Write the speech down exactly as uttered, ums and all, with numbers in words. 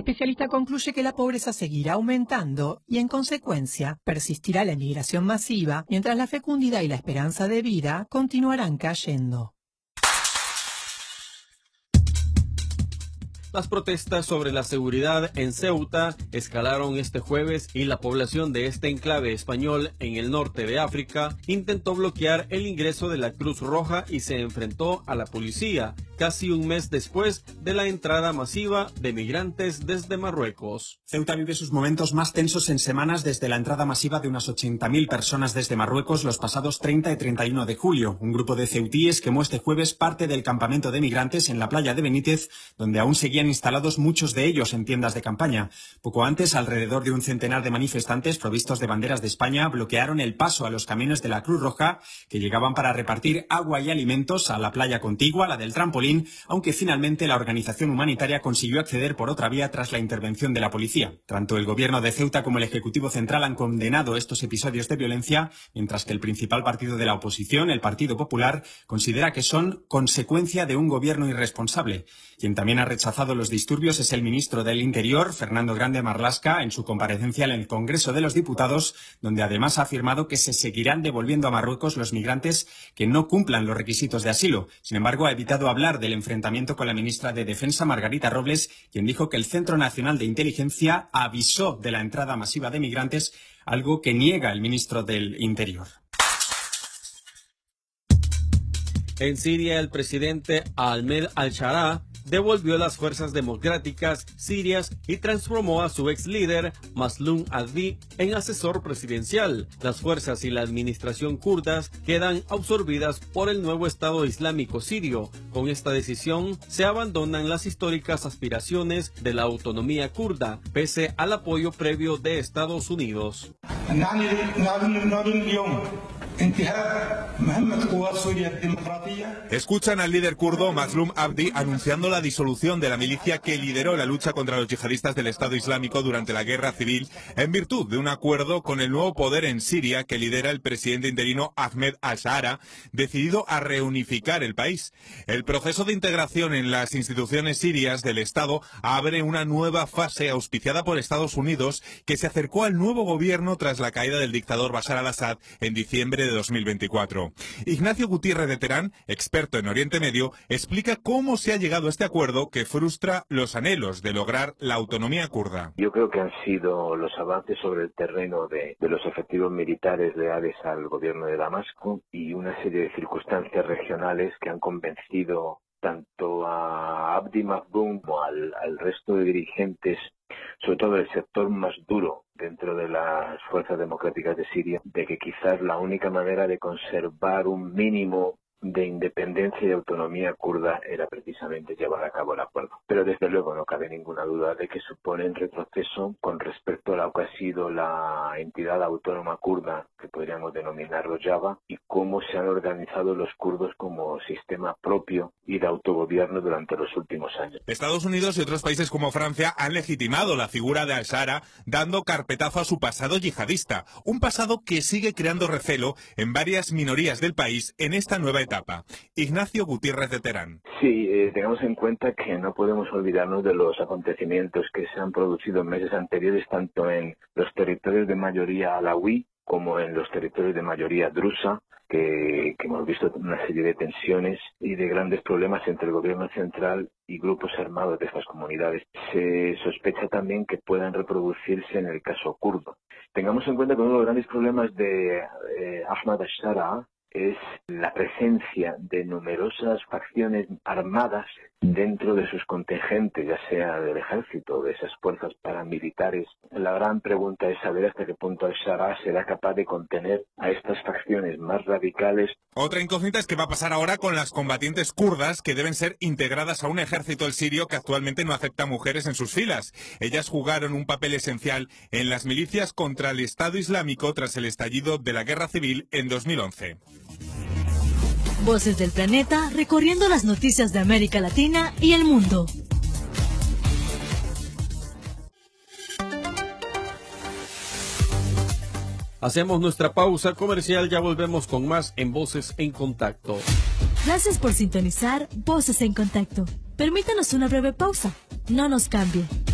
especialista concluye que la pobreza seguirá aumentando y, en consecuencia, persistirá la emigración masiva, mientras la fecundidad y la esperanza de vida continuarán cayendo. Las protestas sobre la seguridad en Ceuta escalaron este jueves y la población de este enclave español en el norte de África intentó bloquear el ingreso de la Cruz Roja y se enfrentó a la policía, casi un mes después de la entrada masiva de migrantes desde Marruecos. Ceuta vive sus momentos más tensos en semanas desde la entrada masiva de unas ochenta mil personas desde Marruecos los pasados treinta y treinta y uno de julio. Un grupo de ceutíes quemó este jueves parte del campamento de migrantes en la playa de Benítez, donde aún seguían instalados muchos de ellos en tiendas de campaña. Poco antes, alrededor de un centenar de manifestantes provistos de banderas de España bloquearon el paso a los camiones de la Cruz Roja que llegaban para repartir agua y alimentos a la playa contigua, la del Trampolín, aunque finalmente la organización humanitaria consiguió acceder por otra vía tras la intervención de la policía. Tanto el gobierno de Ceuta como el Ejecutivo Central han condenado estos episodios de violencia, mientras que el principal partido de la oposición, el Partido Popular, considera que son consecuencia de un gobierno irresponsable. Quien también ha rechazado los disturbios es el ministro del Interior, Fernando Grande Marlaska, en su comparecencia en el Congreso de los Diputados, donde además ha afirmado que se seguirán devolviendo a Marruecos los migrantes que no cumplan los requisitos de asilo. Sin embargo, ha evitado hablar del enfrentamiento con la ministra de Defensa, Margarita Robles, quien dijo que el Centro Nacional de Inteligencia avisó de la entrada masiva de migrantes, algo que niega el ministro del Interior. En Siria, el presidente Ahmed al-Sharaa devolvió las fuerzas democráticas sirias y transformó a su ex líder, Mazloum Abdi, en asesor presidencial. Las fuerzas y la administración kurdas quedan absorbidas por el nuevo Estado Islámico sirio. Con esta decisión se abandonan las históricas aspiraciones de la autonomía kurda, pese al apoyo previo de Estados Unidos. Escuchan al líder kurdo Mazloum Abdi anunciando la disolución de la milicia que lideró la lucha contra los yihadistas del Estado Islámico durante la guerra civil, en virtud de un acuerdo con el nuevo poder en Siria que lidera el presidente interino Ahmed al-Sharaa, decidido a reunificar el país. El proceso de integración en las instituciones sirias del Estado abre una nueva fase auspiciada por Estados Unidos, que se acercó al nuevo gobierno tras la caída del dictador Bashar al-Assad en diciembre de dos mil veinticuatro. Ignacio Gutiérrez de Terán, experto en Oriente Medio, explica cómo se ha llegado a este acuerdo que frustra los anhelos de lograr la autonomía kurda. Yo creo que han sido los avances sobre el terreno de, de los efectivos militares leales al gobierno de Damasco y una serie de circunstancias regionales que han convencido tanto a Abdi Mazloum como al, al resto de dirigentes, sobre todo del sector más duro dentro de las fuerzas democráticas de Siria, de que quizás la única manera de conservar un mínimo de independencia y autonomía kurda era precisamente llevar a cabo el acuerdo. Pero desde luego no cabe ninguna duda de que supone un retroceso con respecto a lo que ha sido la entidad autónoma kurda, que podríamos denominarlo Java, y cómo se han organizado los kurdos como sistema propio y de autogobierno durante los últimos años. Estados Unidos y otros países como Francia han legitimado la figura de al-Sharaa, dando carpetazo a su pasado yihadista, un pasado que sigue creando recelo en varias minorías del país en esta nueva etapa. Ignacio Gutiérrez de Terán. Sí, eh, tengamos en cuenta que no podemos olvidarnos de los acontecimientos que se han producido en meses anteriores, tanto en los territorios de mayoría alawí como en los territorios de mayoría drusa, que, que hemos visto una serie de tensiones y de grandes problemas entre el gobierno central y grupos armados de estas comunidades. Se sospecha también que puedan reproducirse en el caso kurdo. Tengamos en cuenta que uno de los grandes problemas de eh, Ahmed al-Sharaa es la presencia de numerosas facciones armadas dentro de sus contingentes, ya sea del ejército o de esas fuerzas paramilitares. La gran pregunta es saber hasta qué punto al-Sharaa será capaz de contener a estas facciones más radicales. Otra incógnita es qué va a pasar ahora con las combatientes kurdas que deben ser integradas a un ejército el sirio que actualmente no acepta mujeres en sus filas. Ellas jugaron un papel esencial en las milicias contra el Estado Islámico tras el estallido de la guerra civil en dos mil once. Voces del planeta recorriendo las noticias de América Latina y el mundo. Hacemos nuestra pausa comercial, ya volvemos con más en Voces en Contacto. Gracias por sintonizar Voces en Contacto. Permítanos una breve pausa. No nos cambie.